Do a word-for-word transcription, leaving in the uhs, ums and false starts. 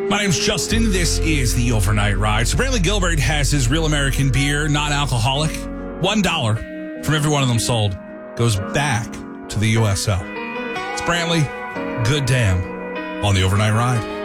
My name's Justin. This is the Overnight Ride. So Brantley Gilbert has his Real American Beer, non-alcoholic. One dollar from every one of them sold goes back to the U S L. It's Brantley. Good damn on the Overnight Ride.